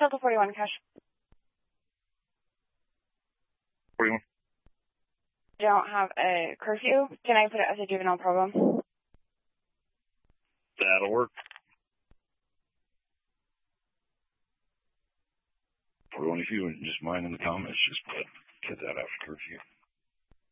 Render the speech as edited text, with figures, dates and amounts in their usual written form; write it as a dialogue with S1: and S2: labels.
S1: Delta 41, cash.
S2: 41.
S1: Don't have a curfew. Can I put it as a juvenile problem?
S2: That'll work. 41, if you wouldn't just mind in the comments, just put that after curfew.